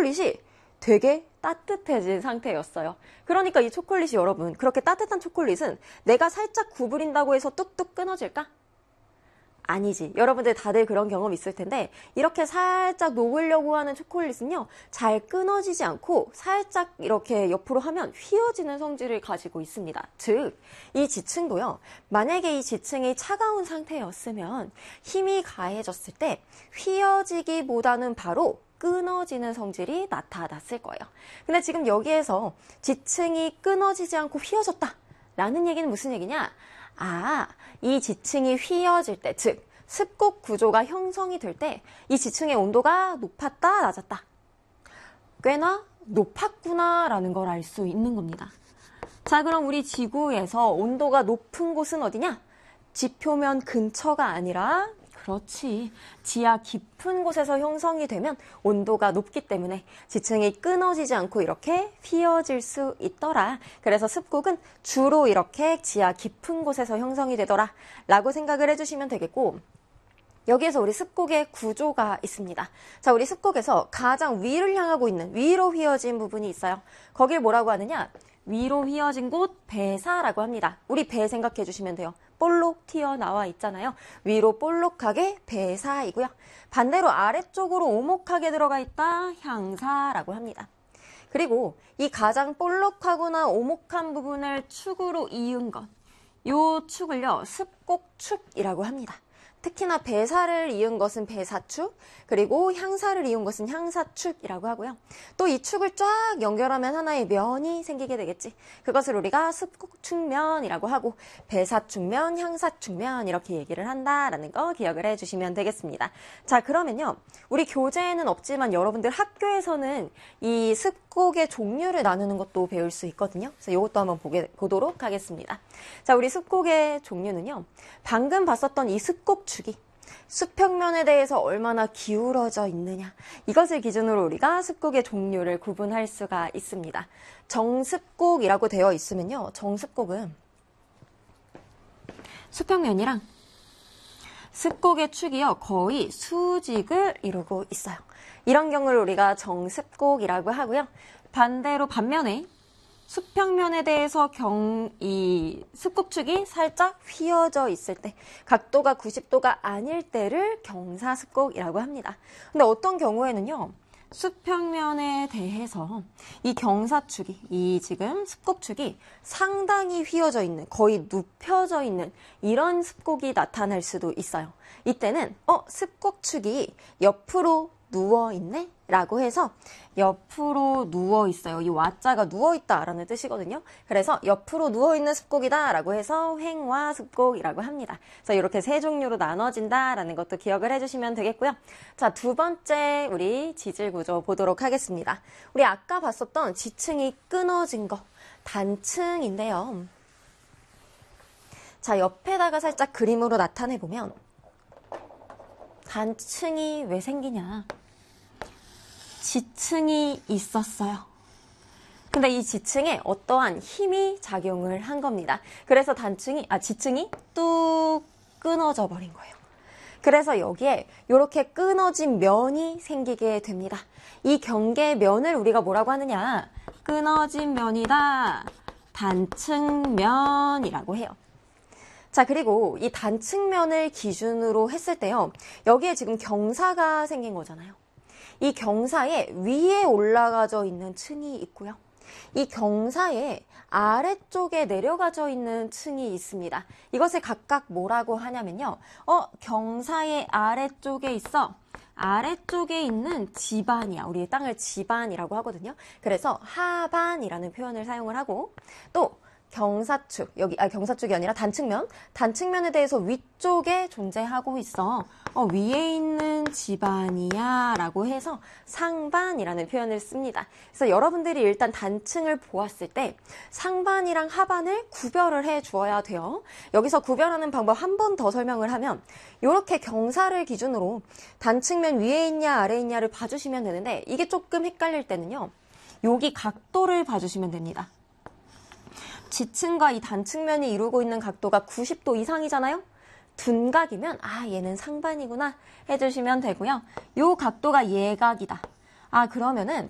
초콜릿이 되게 따뜻해진 상태였어요. 그러니까 이 초콜릿이 여러분, 그렇게 따뜻한 초콜릿은 내가 살짝 구부린다고 해서 뚝뚝 끊어질까? 아니지. 여러분들 다들 그런 경험 있을 텐데 이렇게 살짝 녹으려고 하는 초콜릿은요, 잘 끊어지지 않고 살짝 이렇게 옆으로 하면 휘어지는 성질을 가지고 있습니다. 즉, 이 지층도요, 만약에 이 지층이 차가운 상태였으면 힘이 가해졌을 때 휘어지기보다는 바로 끊어지는 성질이 나타났을 거예요. 근데 지금 여기에서 지층이 끊어지지 않고 휘어졌다 라는 얘기는 무슨 얘기냐? 이 지층이 휘어질 때, 즉 습곡 구조가 형성이 될 때 이 지층의 온도가 높았다, 낮았다. 꽤나 높았구나 라는 걸 알 수 있는 겁니다. 자, 그럼 우리 지구에서 온도가 높은 곳은 어디냐? 지표면 근처가 아니라, 그렇지, 지하 깊은 곳에서 형성이 되면 온도가 높기 때문에 지층이 끊어지지 않고 이렇게 휘어질 수 있더라. 그래서 습곡은 주로 이렇게 지하 깊은 곳에서 형성이 되더라 라고 생각을 해주시면 되겠고, 여기에서 우리 습곡의 구조가 있습니다. 자, 우리 습곡에서 가장 위를 향하고 있는, 위로 휘어진 부분이 있어요. 거길 뭐라고 하느냐? 위로 휘어진 곳 배사라고 합니다. 우리 배 생각해 주시면 돼요. 볼록 튀어나와 있잖아요. 위로 볼록하게 배사이고요. 반대로 아래쪽으로 오목하게 들어가 있다, 향사라고 합니다. 그리고 이 가장 볼록하거나 오목한 부분을 축으로 이은 것, 요 축을요, 습곡축이라고 합니다. 특히나 배사를 이은 것은 배사축, 그리고 향사를 이은 것은 향사축이라고 하고요. 또 이 축을 쫙 연결하면 하나의 면이 생기게 되겠지. 그것을 우리가 습곡축면이라고 하고, 배사축면, 향사축면 이렇게 얘기를 한다라는 거 기억을 해주시면 되겠습니다. 자, 그러면요, 우리 교재에는 없지만 여러분들 학교에서는 이 습곡의 종류를 나누는 것도 배울 수 있거든요. 그래서 이것도 한번 보도록 하겠습니다. 자, 우리 습곡의 종류는요, 방금 봤었던 이 습곡축이 수평면에 대해서 얼마나 기울어져 있느냐, 이것을 기준으로 우리가 습곡의 종류를 구분할 수가 있습니다. 정습곡이라고 되어 있으면요, 정습곡은 수평면이랑 습곡의 축이요, 거의 수직을 이루고 있어요. 이런 경우를 우리가 정습곡이라고 하고요. 반대로 반면에 수평면에 대해서 이 습곡축이 살짝 휘어져 있을 때, 각도가 90도가 아닐 때를 경사습곡이라고 합니다. 근데 어떤 경우에는요, 수평면에 대해서 이 경사축이, 이 지금 습곡축이 상당히 휘어져 있는, 거의 눕혀져 있는 이런 습곡이 나타날 수도 있어요. 이때는 습곡축이 옆으로 누워있네? 라고 해서 옆으로 누워있어요. 이 와자가 누워있다 라는 뜻이거든요. 그래서 옆으로 누워있는 습곡이다 라고 해서 횡와 습곡이라고 합니다. 그래서 이렇게 세 종류로 나눠진다 라는 것도 기억을 해주시면 되겠고요. 자, 두 번째 우리 지질 구조 보도록 하겠습니다. 우리 아까 봤었던 지층이 끊어진 거, 단층인데요. 자, 옆에다가 살짝 그림으로 나타내보면, 단층이 왜 생기냐? 지층이 있었어요. 근데 이 지층에 어떠한 힘이 작용을 한 겁니다. 그래서 지층이 뚝 끊어져 버린 거예요. 그래서 여기에 이렇게 끊어진 면이 생기게 됩니다. 이 경계면을 우리가 뭐라고 하느냐? 끊어진 면이다, 단층면이라고 해요. 자, 그리고 이 단층면을 기준으로 했을 때요, 여기에 지금 경사가 생긴 거잖아요. 이 경사에 위에 올라가져 있는 층이 있고요. 이 경사에 아래쪽에 내려가져 있는 층이 있습니다. 이것을 각각 뭐라고 하냐면요, 경사의 아래쪽에 있어. 아래쪽에 있는 지반이야. 우리 땅을 지반이라고 하거든요. 그래서 하반이라는 표현을 사용을 하고, 또 경사축, 경사축이 아니라 단층면에 대해서 위쪽에 존재하고 있어. 위에 있는 지반이야 라고 해서 상반이라는 표현을 씁니다. 그래서 여러분들이 일단 단층을 보았을 때 상반이랑 하반을 구별을 해 주어야 돼요. 여기서 구별하는 방법 한 번 더 설명을 하면, 이렇게 경사를 기준으로 단층면 위에 있냐 아래에 있냐를 봐주시면 되는데, 이게 조금 헷갈릴 때는요, 여기 각도를 봐주시면 됩니다. 지층과 이 단층면이 이루고 있는 각도가 90도 이상이잖아요? 둔각이면 얘는 상반이구나 해주시면 되고요. 요 각도가 예각이다. 그러면은